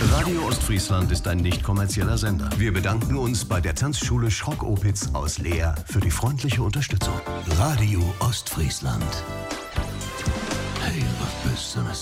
Radio Ostfriesland ist ein nicht kommerzieller Sender. Wir bedanken uns bei der Tanzschule Schrock-Opitz aus Leer für die freundliche Unterstützung. Radio Ostfriesland. Hey, was bist du?